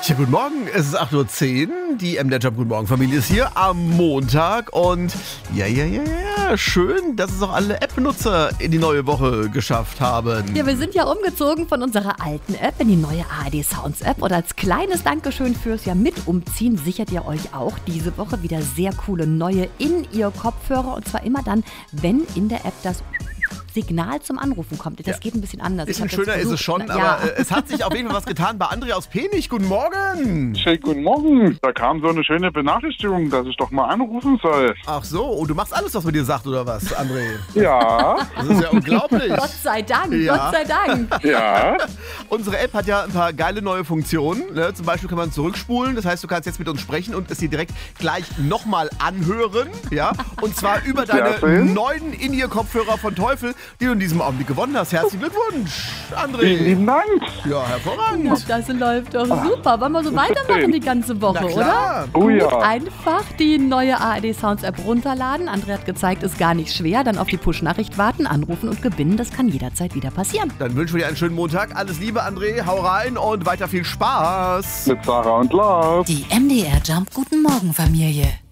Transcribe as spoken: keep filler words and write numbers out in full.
Ja, guten Morgen, es ist acht Uhr zehn, die M D R Jump Guten Morgen Familie ist hier am Montag und ja, ja, ja, ja, schön, dass es auch alle App-Nutzer in die neue Woche geschafft haben. Ja, wir sind ja umgezogen von unserer alten App in die neue A R D Sounds App und als kleines Dankeschön fürs ja mit umziehen sichert ihr euch auch diese Woche wieder sehr coole neue In-Ear-Kopfhörer und zwar immer dann, wenn in der App das Signal zum Anrufen kommt. Das Ja. geht ein bisschen anders. Bisschen Ich hab schöner jetzt ist es versucht- schon, Na, aber ja. äh, es hat sich auf jeden Fall was getan bei André aus Penich. Guten Morgen. Schönen guten Morgen. Da kam so eine schöne Benachrichtigung, dass ich doch mal anrufen soll. Ach so, und du machst alles, was man dir sagt, oder was, André? Ja, Das ist ja unglaublich. Gott sei Dank, Ja. Gott sei Dank. ja. Unsere App hat ja ein paar geile neue Funktionen. Ne? Zum Beispiel kann man zurückspulen. Das heißt, du kannst jetzt mit uns sprechen und es dir direkt gleich nochmal anhören. Ja? Und zwar über deine Sehr schön. neuen In-Ear-Kopfhörer von Teufel, die du in diesem Augenblick gewonnen hast. Herzlichen Glückwunsch, Vielen André. lieben Dank. Ja, hervorragend. Das läuft doch super. Wollen wir so weitermachen die ganze Woche, Na oder? klar. Oh Gut, ja. einfach die neue A R D Sounds App runterladen. André hat gezeigt, ist gar nicht schwer. Dann auf die Push-Nachricht warten, anrufen und gewinnen. Das kann jederzeit wieder passieren. Dann wünschen wir dir einen schönen Montag. Alles Liebe, André. Hau rein und weiter viel Spaß. Mit Sarah und Lars. Die M D R Jump Guten Morgen Familie.